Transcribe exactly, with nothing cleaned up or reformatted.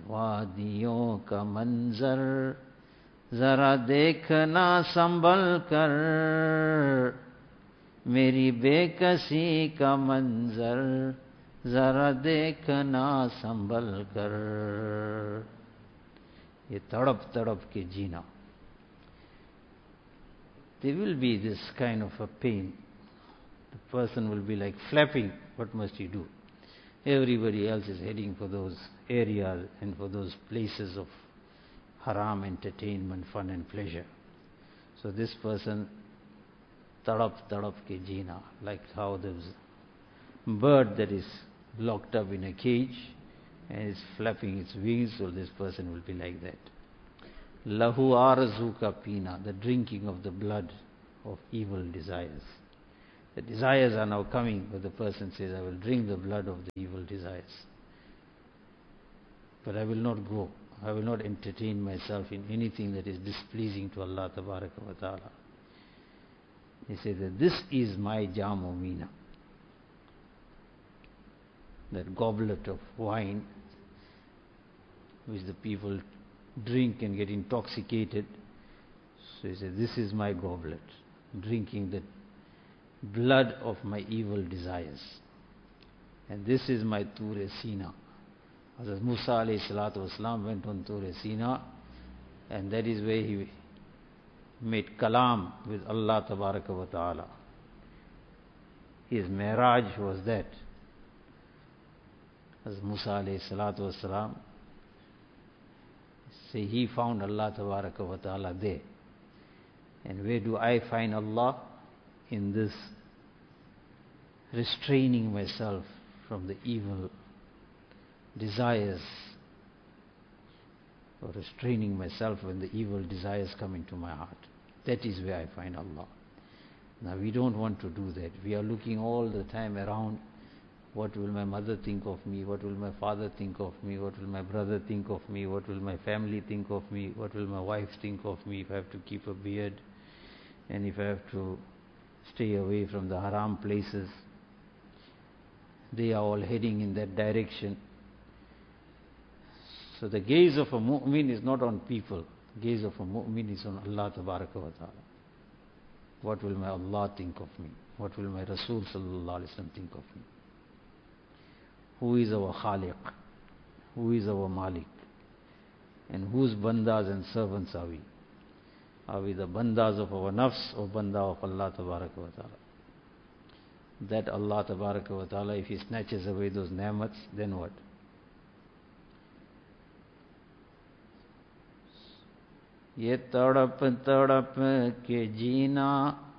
वादियों का मंजर जरा देखना संभल कर, मेरी बेकसी का मंजर जरा देखना संभल कर। ये तड़प तड़प के जीना. There will be this kind of a pain. The person will be like flapping. What must he do? Everybody else is heading for those areas and for those places of haram entertainment, fun and pleasure. So this person, tadap tadap ke jeena, like how there's a bird that is locked up in a cage and is flapping its wings, so this person will be like that. Lahu arzu ka pina, the drinking of the blood of evil desires. The desires are now coming, but the person says, I will drink the blood of the evil desires. But I will not go. I will not entertain myself in anything that is displeasing to Allah Tabaraka wa Ta'ala. He said that this is my jamu mina. That goblet of wine which the people drink and get intoxicated. So he said, this is my goblet, drinking the blood of my evil desires. And this is my Tur Sina. Hazrat Musa alayhi salatu wasalam went on Tur Sina, and that is where he made kalam with Allah Tabaraka wa Ta'ala. His Mi'raj was that. Hazrat Musa alayhi salatu wasalam, say he found Allah Tabaraka wa Ta'ala there. And where do I find Allah? In this restraining myself from the evil desires, or restraining myself when the evil desires come into my heart. That is where I find Allah. Now we don't want to do that. We are looking all the time around. What will my mother think of me? What will my father think of me? What will my brother think of me? What will my family think of me? What will my wife think of me if I have to keep a beard? And if I have to stay away from the haram places? They are all heading in that direction. So the gaze of a mu'min is not on people. The gaze of a mu'min is on Allah Tabaraka wa Ta'ala. What will my Allah think of me? What will my Rasul Sallallahu Alaihi Wasallam think of me? Who is our Khaliq? Who is our Malik? And whose bandas and servants are we? Are we the bandas of our nafs or banda of Allah Tabaraka wa Ta'ala? That Allah Tabaraka wa Ta'ala, if He snatches away those ni'mats, then what? ये तड़प तड़प के जीना